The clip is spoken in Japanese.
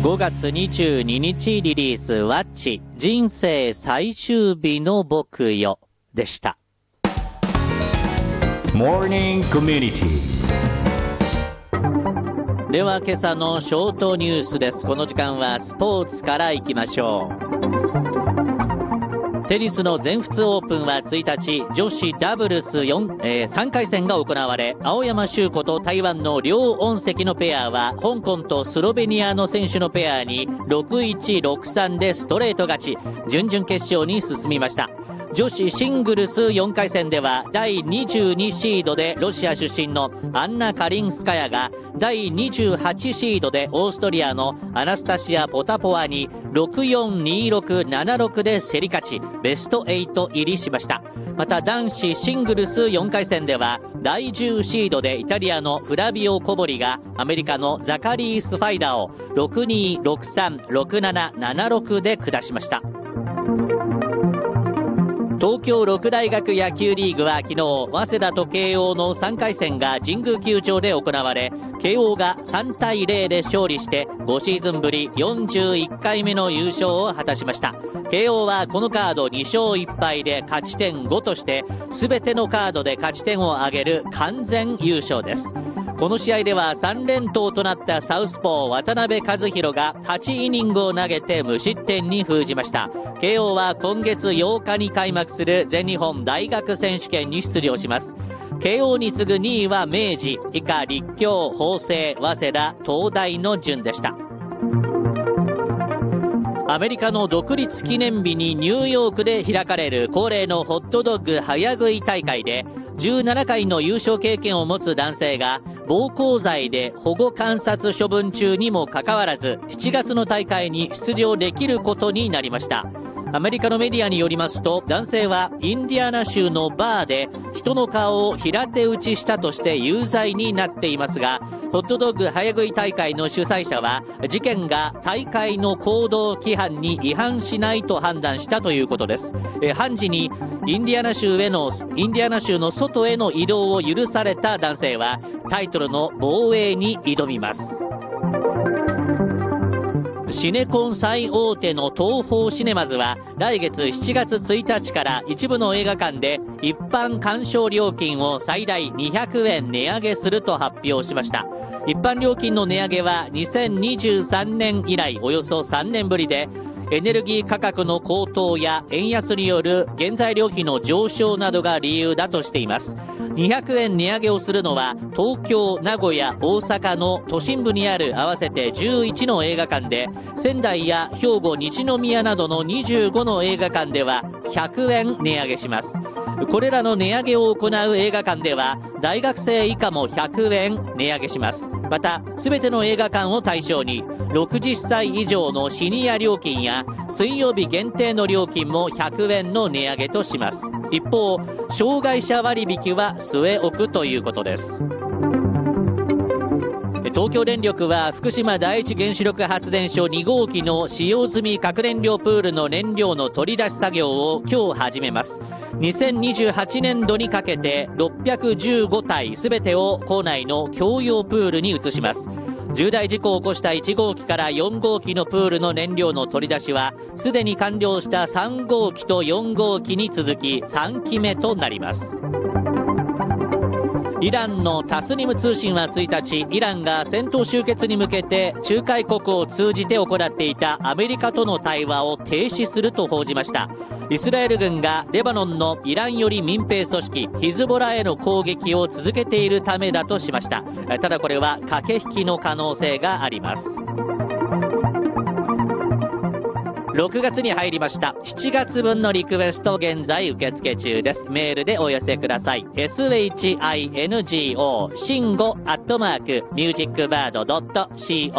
5月22日リリース、ワッチ人生最終日の僕よでした。 モーニングコミュニティ。 では今朝のショートニュースです。この時間はスポーツからいきましょう。テニスの全仏オープンは1日、女子ダブルス3回戦が行われ、青山修子と台湾の両恩石のペアは香港とスロベニアの選手のペアに 6-1、6-3 でストレート勝ち、準々決勝に進みました。女子シングルス4回戦では第22シードでロシア出身のアンナ・カリンスカヤが第28シードでオーストリアのアナスタシア・ポタポワに 6-4、2-6、7-6 で競り勝ちベスト8入りしました。また男子シングルス4回戦では第10シードでイタリアのフラビオ・コボリがアメリカのザカリース・ファイダーを 6-2、6-3、6-7、7-6 で下しました。東京六大学野球リーグは昨日、早稲田と慶応の3回戦が神宮球場で行われ、慶応が3対0で勝利して5シーズンぶり41回目の優勝を果たしました。慶応はこのカード2勝1敗で勝ち点5として全てのカードで勝ち点を挙げる完全優勝です。この試合では3連投となったサウスポー渡辺和大が8イニングを投げて無失点に封じました。慶応は今月8日に開幕する全日本大学選手権に出場します。慶応に次ぐ2位は明治、以下立教、法政、早稲田、東大の順でした。アメリカの独立記念日にニューヨークで開かれる恒例のホットドッグ早食い大会で、17回の優勝経験を持つ男性が暴行罪で保護観察処分中にもかかわらず7月の大会に出場できることになりました。アメリカのメディアによりますと、男性はインディアナ州のバーで人の顔を平手打ちしたとして有罪になっていますが、ホットドッグ早食い大会の主催者は事件が大会の行動規範に違反しないと判断したということです。判事にインディアナ州の外への移動を許された男性はタイトルの防衛に挑みます。シネコン最大手の東宝シネマズは来月7月1日から一部の映画館で一般鑑賞料金を最大200円値上げすると発表しました。一般料金の値上げは2023年以来およそ3年ぶりで、エネルギー価格の高騰や円安による原材料費の上昇などが理由だとしています。200円値上げをするのは東京、名古屋、大阪の都心部にある合わせて11の映画館で、仙台や兵庫、西宮などの25の映画館では100円値上げします。これらの値上げを行う映画館では大学生以下も100円値上げします。また全ての映画館を対象に60歳以上のシニア料金や水曜日限定の料金も100円の値上げとします。一方、障害者割引は据え置くということです。東京電力は福島第一原子力発電所2号機の使用済み核燃料プールの燃料の取り出し作業を今日始めます。2028年度にかけて615体すべてを構内の共用プールに移します。重大事故を起こした1号機から4号機のプールの燃料の取り出しはすでに完了した3号機と4号機に続き3機目となります。イランのタスニム通信は1日、イランが戦闘終結に向けて仲介国を通じて行っていたアメリカとの対話を停止すると報じました。イスラエル軍がレバノンのイラン寄り民兵組織ヒズボラへの攻撃を続けているためだとしました。ただこれは駆け引きの可能性があります。6月に入りました。7月分のリクエスト現在受付中です。メールでお寄せください。SHINGO シンゴ@musicbird.co